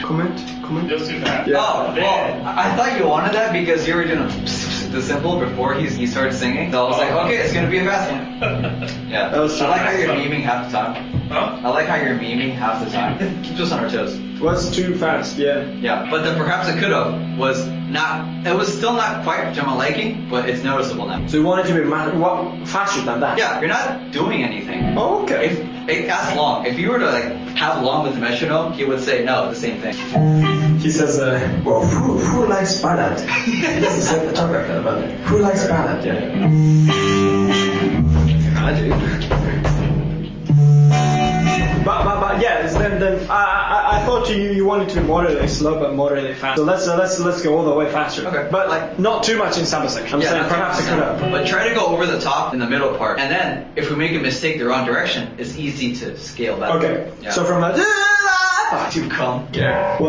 comment? It was too fast. Yeah. Oh, well, I thought you wanted that because you were doing the symbol before he started singing. So I was like, okay, it's gonna be a fast one. Yeah. That was I like how fast. you're memeing half the time. Huh? I like how you're memeing half the time. Keeps us on our toes. Was too fast, yeah. Yeah, but the perhaps it could have was not. It was still not quite to my liking, but it's noticeable now. So you wanted to be faster than that? Yeah, you're not doing anything. Oh, okay. That's long. If you were to like have long with the metronome, he would say no, the same thing. He says, well, who likes ballad? This is the photographer about it. Who likes ballad? Yeah. I do. But yes, then I thought you wanted to be moderately slow but moderately fast. So let's go all the way faster. Okay. But like not too much in Sabasek. I'm saying perhaps it could have. But try to go over the top in the middle part, and then if we make a mistake the wrong direction, it's easy to scale back. Okay. Yeah. So from the to come. Well,